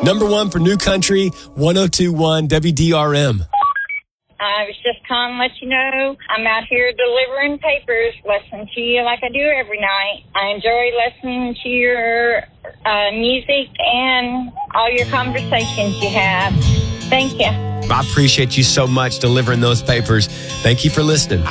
Number one for New Country, 102.1 WDRM. I was just calling to let you know I'm out here delivering papers, listening to you like I do every night. I enjoy listening to your music and all your conversations you have. Thank you. I appreciate you so much delivering those papers. Thank you for listening.